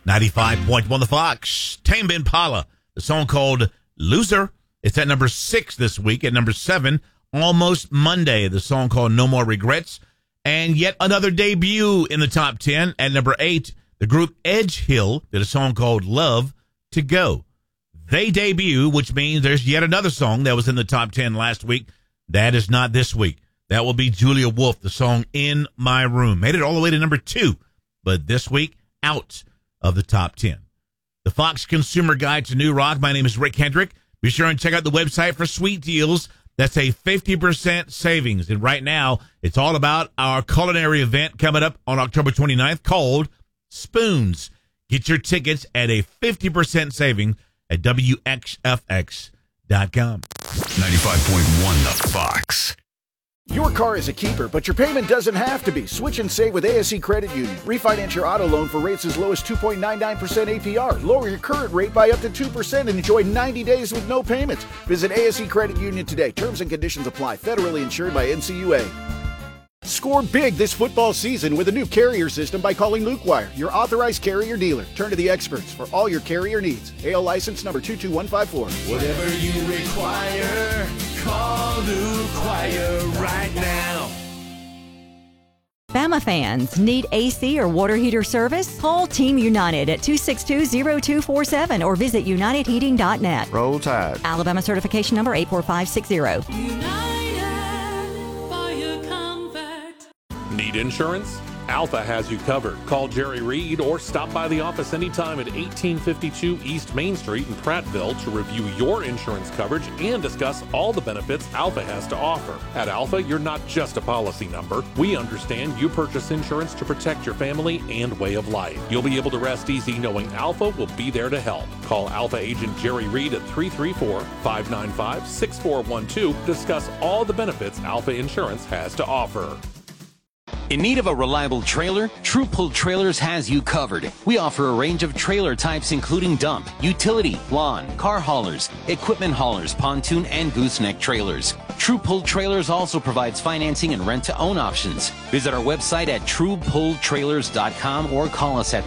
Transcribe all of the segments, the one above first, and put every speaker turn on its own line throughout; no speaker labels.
95.1 The Fox. Tame Impala. The song called Loser. It's at number 6 this week. At number 7, Almost Monday. The song called No More Regrets. And yet another debut in the top 10. At number 8, the group Edge Hill did a song called Love to Go. They debut, which means there's yet another song that was in the top 10 last week. That is not this week. That will be Julia Wolf, the song In My Room. Made it all the way to number 2, but this week, out of the top 10. The Fox Consumer Guide to New Rock. My name is Rick Hendrick. Be sure and check out the website for sweet deals. That's a 50% savings. And right now, it's all about our culinary event coming up on October 29th called Spoons. Get your tickets at a 50% savings at WXFX.com.
95.1 The Fox.
Your car is a keeper, but your payment doesn't have to be. Switch and save with ASE Credit Union. Refinance your auto loan for rates as low as 2.99% APR. Lower your current rate by up to 2% and enjoy 90 days with no payments. Visit ASE Credit Union today. Terms and conditions apply. Federally insured by NCUA. Score big this football season with a new carrier system by calling Luke Wire, your authorized carrier dealer. Turn to the experts for all your carrier needs. AL license number 22154.
Whatever you require, call Luke Wire right now.
Bama fans, need AC or water heater service? Call Team United at 262-0247 or visit unitedheating.net.
Roll Tide.
Alabama certification number 84560.
Need insurance? Alpha has you covered. Call Jerry Reed or stop by the office anytime at 1852 East Main Street in Prattville to review your insurance coverage and discuss all the benefits Alpha has to offer. At Alpha, you're not just a policy number. We understand you purchase insurance to protect your family and way of life. You'll be able to rest easy knowing Alpha will be there to help. Call Alpha agent Jerry Reed at 334-595-6412 to discuss all the benefits Alpha Insurance has to offer.
In need of a reliable trailer? True Pull Trailers has you covered. We offer a range of trailer types including dump, utility, lawn, car haulers, equipment haulers, pontoon, and gooseneck trailers. True Pull Trailers also provides financing and rent-to-own options. Visit our website at truepulltrailers.com or call us at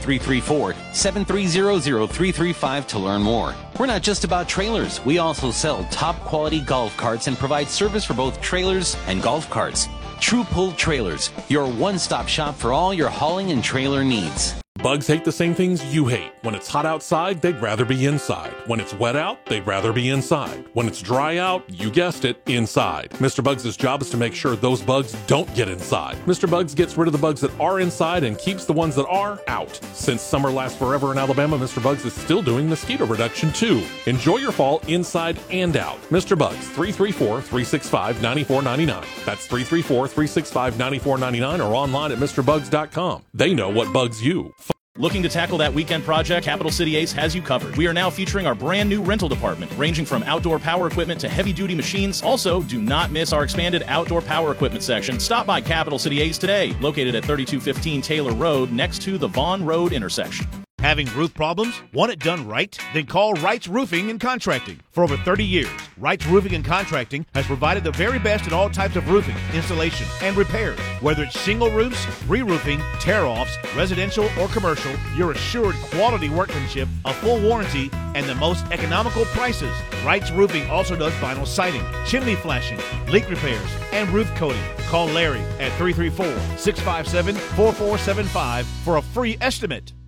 334-730-0335 to learn more. We're not just about trailers. We also sell top-quality golf carts and provide service for both trailers and golf carts. True Pull Trailers, your one-stop shop for all your hauling and trailer needs.
Bugs hate the same things you hate. When it's hot outside, they'd rather be inside. When it's wet out, they'd rather be inside. When it's dry out, you guessed it, inside. Mr. Bugs' job is to make sure those bugs don't get inside. Mr. Bugs gets rid of the bugs that are inside and keeps the ones that are out. Since summer lasts forever in Alabama, Mr. Bugs is still doing mosquito reduction too. Enjoy your fall inside and out. Mr. Bugs, 334-365-9499. That's 334-365-9499 or online at MrBugs.com. They know what bugs you.
Looking to tackle that weekend project? Capital City Ace has you covered. We are now featuring our brand new rental department, ranging from outdoor power equipment to heavy-duty machines. Also, do not miss our expanded outdoor power equipment section. Stop by Capital City Ace today, located at 3215 Taylor Road, next to the Vaughn Road intersection.
Having roof problems? Want it done right? Then call Wright's Roofing and Contracting. For over 30 years, Wright's Roofing and Contracting has provided the very best in all types of roofing, installation, and repairs. Whether it's shingle roofs, re-roofing, tear-offs, residential or commercial, you're assured quality workmanship, a full warranty, and the most economical prices. Wright's Roofing also does vinyl siding, chimney flashing, leak repairs, and roof coating. Call Larry at 334-657-4475 for a free estimate.